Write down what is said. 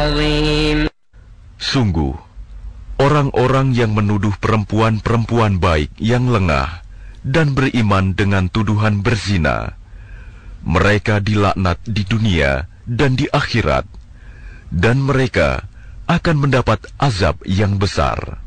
عظيم. Sungguh, orang-orang yang menuduh perempuan-perempuan baik yang lengah dan beriman dengan tuduhan berzina, mereka dilaknat di dunia dan di akhirat, dan mereka akan mendapat azab yang besar.